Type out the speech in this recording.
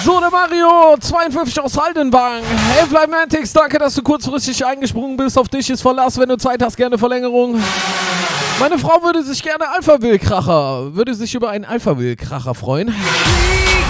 So, der Mario, 52 aus Haldenwang. Hey, Flymantics, danke, dass du kurzfristig eingesprungen bist. Auf dich ist Verlass, wenn du Zeit hast, gerne Verlängerung. Meine Frau würde sich über einen Alpha-Will-Kracher freuen.